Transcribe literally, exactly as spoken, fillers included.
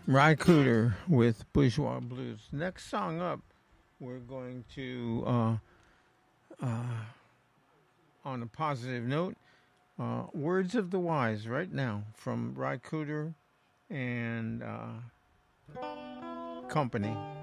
Ry Cooder with Bourgeois Blues. Next song up, we're going to, uh, uh, on a positive note, uh, Words of the Wise right now from Ry Cooder and uh, Company.